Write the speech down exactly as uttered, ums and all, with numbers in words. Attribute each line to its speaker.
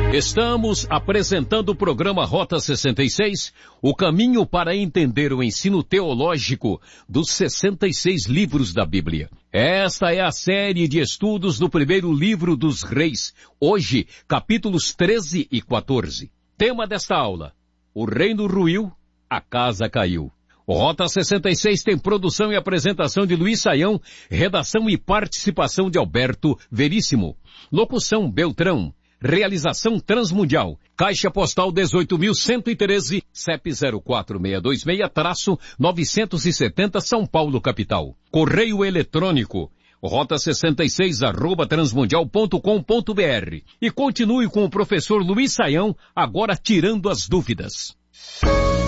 Speaker 1: Estamos apresentando o programa Rota sessenta e seis, o caminho para entender o ensino teológico dos sessenta e seis livros da Bíblia. Esta é a série de estudos do primeiro livro dos Reis, hoje capítulos treze e quatorze. Tema desta aula: o reino ruiu, a casa caiu. O Rota sessenta e seis tem produção e apresentação de Luiz Saião, redação e participação de Alberto Veríssimo. Locução Beltrão. Realização Transmundial. Caixa Postal dezoito mil cento e treze, C E P zero quatro seis dois seis, novecentos e setenta, São Paulo, capital. Correio eletrônico rota sessenta e seis arroba transmundial ponto com ponto br. E continue com o professor Luiz Saião, agora tirando as dúvidas.